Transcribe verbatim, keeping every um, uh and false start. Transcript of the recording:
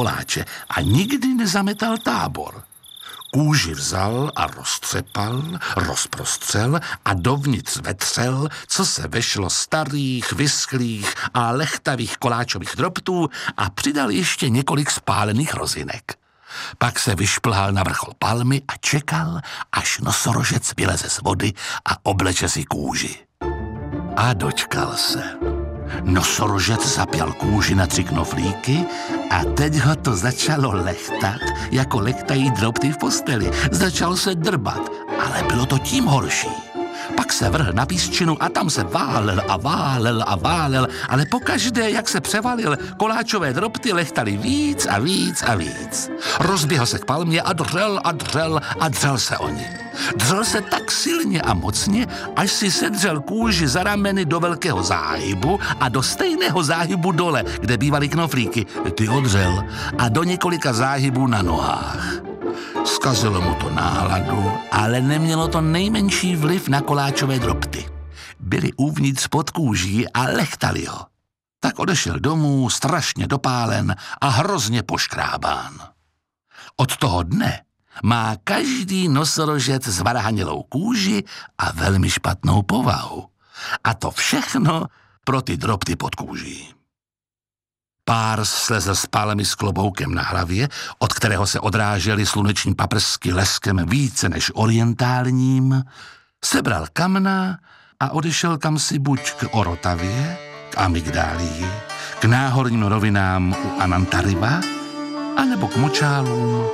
koláče a nikdy nezametal tábor. Kůži vzal a roztřepal, rozprostřel a dovnitř vetřel, co se vešlo starých, vyschlých a lechtavých koláčových drobtů a přidal ještě několik spálených rozinek. Pak se vyšplhal na vrchol palmy a čekal, až nosorožec vyleze z vody a obleče si kůži. A dočkal se. Nosorožec zapěl kůži na tři knoflíky a teď ho to začalo lechtat, jako lektají drobty v posteli. Začal se drbat, ale bylo to tím horší. Pak se vrhl na písčinu a tam se válel a válel a válel, ale pokaždé, jak se převalil, koláčové drobty lechtali víc a víc a víc. Rozběhl se k palmě a dřel a dřel a dřel se o ní. Dřel se tak silně a mocně, až si sedřel kůži za rameny do velkého záhybu a do stejného záhybu dole, kde bývaly knoflíky, ty odřel, a do několika záhybů na nohách. Zkazilo mu to náladu, ale nemělo to nejmenší vliv na koláčové drobty. Byly uvnitř pod kůží a lechtali ho. Tak odešel domů strašně dopálen a hrozně poškrábán. Od toho dne má každý nosorožec zvarhanilou kůži a velmi špatnou povahu. A to všechno pro ty drobty pod kůží. Pár slezl z palmy s kloboukem na hlavě, od kterého se odrážely sluneční paprsky leskem více než orientálním, sebral kamna a odešel kamsi buď k Orotavě, k Amygdálii, k náhorním rovinám u Anantariva, anebo k močálům